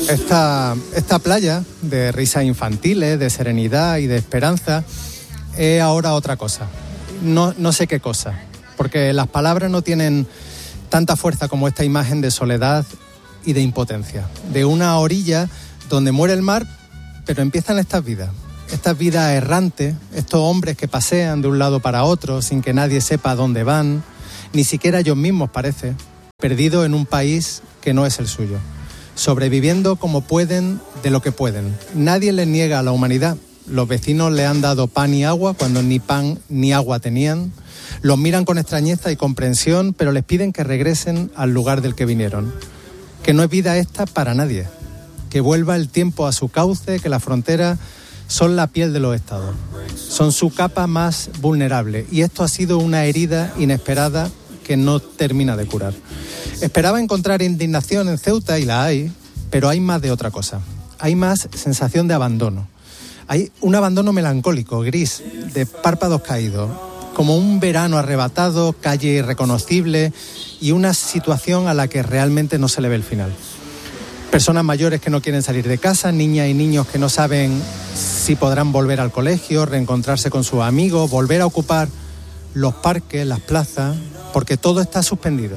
Esta playa de risas infantiles, de serenidad y de esperanza es ahora otra cosa. No sé qué cosa, porque las palabras no tienen tanta fuerza como esta imagen de soledad y de impotencia. De una orilla donde muere el mar, pero empiezan estas vidas errantes, estos hombres que pasean de un lado para otro sin que nadie sepa dónde van, ni siquiera ellos mismos parece, perdidos en un país que no es el suyo, sobreviviendo como pueden de lo que pueden. Nadie les niega a la humanidad. Los vecinos le han dado pan y agua cuando ni pan ni agua tenían. Los miran con extrañeza y comprensión, pero les piden que regresen al lugar del que vinieron. Que no es vida esta para nadie. Que vuelva el tiempo a su cauce, que las fronteras son la piel de los estados. Son su capa más vulnerable. Y esto ha sido una herida inesperada que no termina de curar. Esperaba encontrar indignación en Ceuta, y la hay, pero hay más de otra cosa. Hay más sensación de abandono. Hay un abandono melancólico, gris, de párpados caídos, como un verano arrebatado, calle irreconocible y una situación a la que realmente no se le ve el final. Personas mayores que no quieren salir de casa, niñas y niños que no saben si podrán volver al colegio, reencontrarse con sus amigos, volver a ocupar los parques, las plazas, porque todo está suspendido.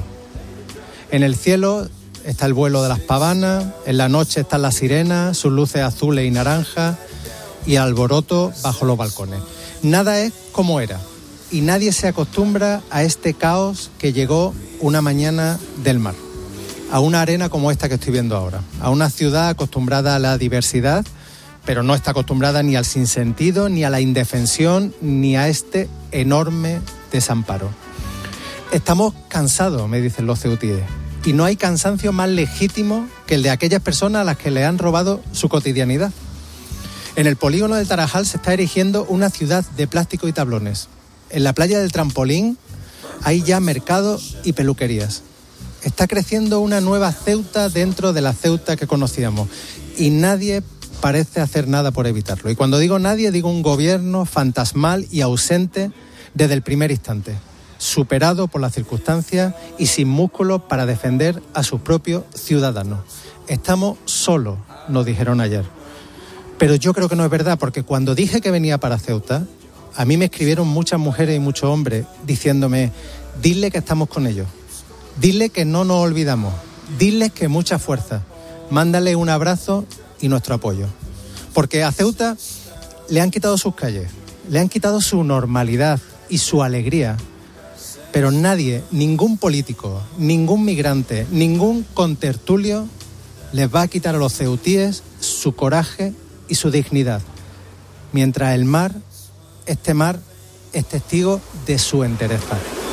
En el cielo está el vuelo de las pavanas, en la noche están las sirenas, sus luces azules y naranjas y alboroto bajo los balcones. Nada es como era y nadie se acostumbra a este caos que llegó una mañana del mar, a una arena como esta que estoy viendo ahora, a una ciudad acostumbrada a la diversidad, pero no está acostumbrada ni al sinsentido, ni a la indefensión, ni a este enorme desamparo. Estamos cansados, me dicen los ceutíes, y no hay cansancio más legítimo que el de aquellas personas a las que le han robado su cotidianidad. En el polígono de Tarajal se está erigiendo una ciudad de plástico y tablones. En la playa del Trampolín hay ya mercados y peluquerías. Está creciendo una nueva Ceuta dentro de la Ceuta que conocíamos y nadie parece hacer nada por evitarlo. Y cuando digo nadie, digo un gobierno fantasmal y ausente desde el primer instante, superado por las circunstancias y sin músculos para defender a sus propios ciudadanos. Estamos solos, nos dijeron ayer. Pero yo creo que no es verdad, porque cuando dije que venía para Ceuta, a mí me escribieron muchas mujeres y muchos hombres diciéndome: dile que estamos con ellos, dile que no nos olvidamos, dile que mucha fuerza, mándale un abrazo y nuestro apoyo. Porque a Ceuta le han quitado sus calles, le han quitado su normalidad y su alegría, pero nadie, ningún político, ningún migrante, ningún contertulio les va a quitar a los ceutíes su coraje y su dignidad, mientras el mar, este mar, es testigo de su entereza.